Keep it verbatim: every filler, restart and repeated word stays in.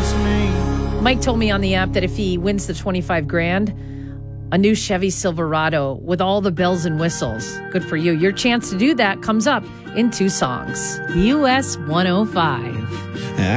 against me. Mike told me on the app that if he wins the twenty-five grand, a new Chevy Silverado with all the bells and whistles. Good for you. Your chance to do that comes up in two songs. U S one oh five.